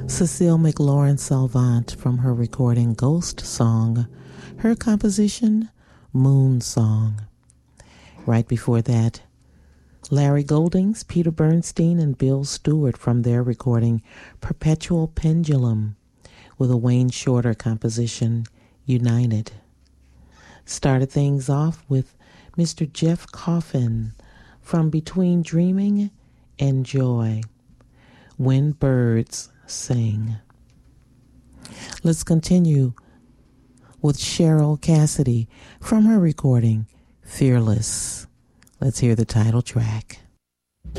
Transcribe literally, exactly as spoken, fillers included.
Cecile McLaurin Salvant from her recording Ghost Song, her composition Moon Song. Right before that, Larry Goldings, Peter Bernstein, and Bill Stewart from their recording Perpetual Pendulum with a Wayne Shorter composition United. Started things off with Mister Jeff Coffin from Between Dreaming and Joy, When Birds Sing. Let's continue with Cheryl Cassidy from her recording Fearless. Let's hear the title track.